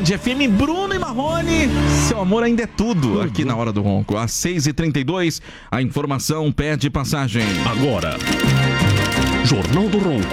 Band FM, Bruno e Marrone. Seu amor ainda é tudo aqui na Hora do Ronco. Às 6h32, a informação pede passagem. Agora, Jornal do Ronco.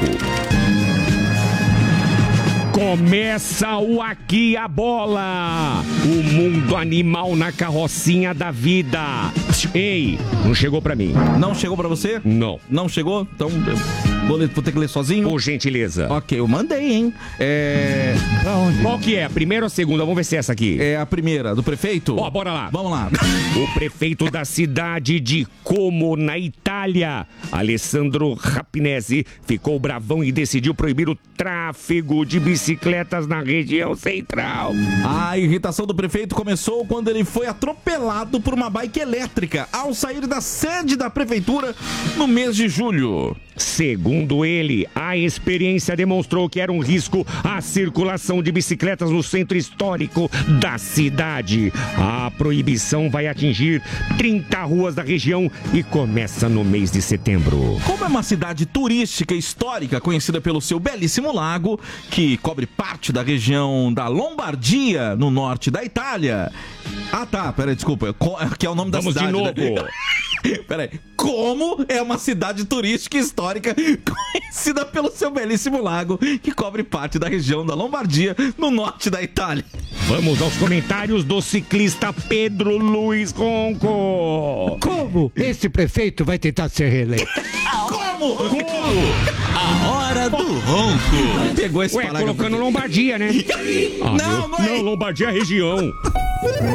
Começa o Aqui a Bola, o mundo animal na carrocinha da vida. Ei, não chegou pra mim. Não chegou pra você? Não. Não chegou? Então vou ter que ler sozinho? Por gentileza. Ok, eu mandei, hein? Qual que é? A primeira ou a segunda? Vamos ver se é essa aqui. É a primeira, do prefeito? Ó, bora lá. Vamos lá. O prefeito da cidade de Como, na Itália, Alessandro Rapinesi, ficou bravão e decidiu proibir o tráfego de bicicletas na região central. A irritação do prefeito começou quando ele foi atropelado por uma bike elétrica ao sair da sede da prefeitura no mês de julho. Segundo ele, a experiência demonstrou que era um risco a circulação de bicicletas no centro histórico da cidade. A proibição vai atingir 30 ruas da região e começa no mês de setembro. Como é uma cidade turística histórica conhecida pelo seu belíssimo lago, que cobre parte da região da Lombardia, no norte da Itália. Ah tá, peraí, desculpa, que é o nome da cidade. Vamos de novo. Peraí, como é uma cidade turística histórica conhecida pelo seu belíssimo lago, que cobre parte da região da Lombardia, no norte da Itália? Vamos aos comentários do ciclista Pedro Luiz Ronco. Como esse prefeito vai tentar ser reeleito? Como? A Hora do Ronco. Pegou esse Ué, parágrafo colocando aqui. Lombardia, né? Não é. Não, Lombardia é a região.